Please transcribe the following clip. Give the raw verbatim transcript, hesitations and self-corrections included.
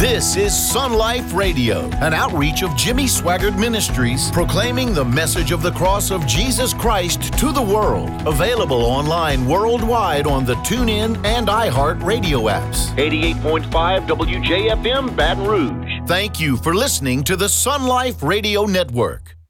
This is Sun Life Radio, an outreach of Jimmy Swaggart Ministries, proclaiming the message of the cross of Jesus Christ to the world. Available online worldwide on the TuneIn and iHeart radio apps. eighty-eight point five W J F M, Baton Rouge. Thank you for listening to the Sun Life Radio Network.